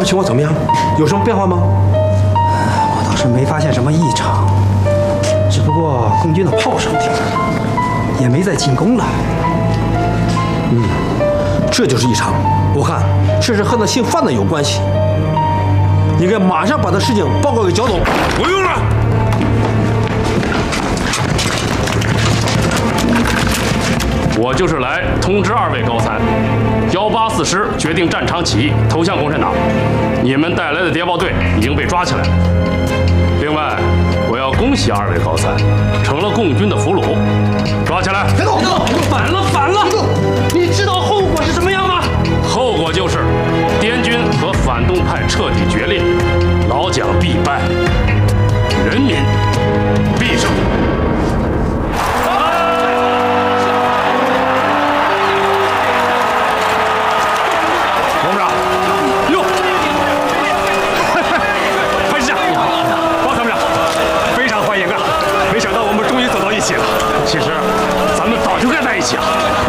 的情况怎么样？有什么变化吗？ 我倒是没发现什么异常，只不过共军的炮声停了，也没再进攻了。 这就是异常。我看这是和那姓范的有关系，应该马上把这事情报告给焦总。 不用了。我就是来通知二位高参，184师决定战场起义，投向共产党。你们带来的谍报队已经被抓起来了。另外，我要恭喜二位高参成了共军的俘虏，抓起来！ 别动！ 反了！ 你知道后果是什么样吗？ 后果就是滇军和反动派彻底决裂，老蒋必败，人民必胜。董事长，哟，潘师长，包参谋长，非常欢迎啊！没想到我们终于走到一起了。其实咱们早就该在一起了。